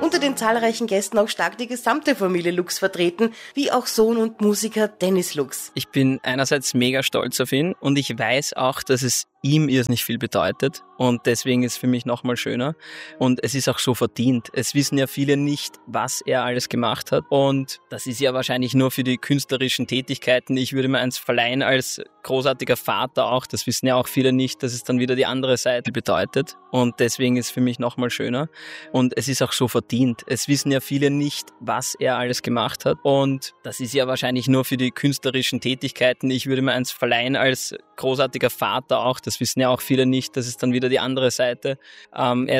Unter den zahlreichen Gästen auch stark die gesamte Familie Lux vertreten, wie auch Sohn und Musiker Dennis Lux. Ich bin einerseits mega stolz auf ihn und ich weiß auch, dass es ihm irrsinnig viel bedeutet und deswegen ist es für mich nochmal schöner und es ist auch so verdient. Es wissen ja viele nicht, was er alles gemacht hat und das ist ja wahrscheinlich nur für die künstlerischen Tätigkeiten. Ich würde mir eins verleihen als großartiger Vater auch, das wissen ja auch viele nicht, dass es dann wieder die andere Seite bedeutet und deswegen ist es für mich nochmal schöner und es ist auch so verdient. Es wissen ja viele nicht, was er alles gemacht hat und das ist ja wahrscheinlich nur für die künstlerischen Tätigkeiten. Ich würde mir eins verleihen als großartiger Vater auch, das wissen ja auch viele nicht, dass es dann wieder die andere Seite. Er